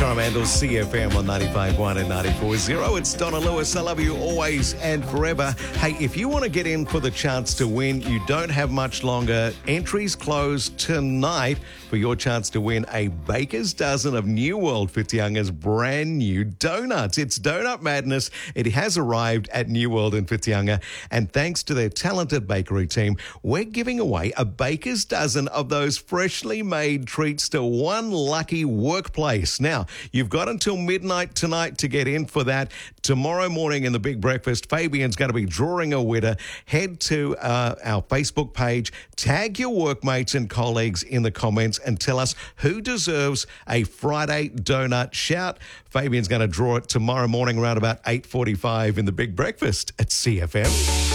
Coromandel CFM on 95.1 and 94.0. It's Donna Lewis. I love you always and forever. Hey, if you want to get in for the chance to win, you don't have much longer. Entries close tonight for your chance to win a baker's dozen of New World Whitianga's brand new donuts. It's Donut Madness. It has arrived at New World in Whitianga, and thanks to their talented bakery team, we're giving away a baker's dozen of those freshly made treats to one lucky workplace. Now, you've got until midnight tonight to get in for that. Tomorrow morning in the Big Breakfast, Fabian's going to be drawing a winner. Head to our Facebook page, tag your workmates and colleagues in the comments and tell us who deserves a Friday donut shout. Fabian's going to draw it tomorrow morning around about 8:45 in the Big Breakfast at CFM.